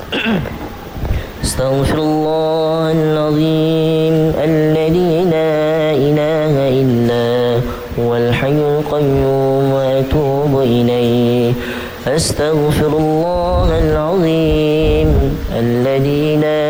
أستغفر الله العظيم الذي لا إله إلا هو الحي القيوم وأتوب إليه. أستغفر الله العظيم الذي لا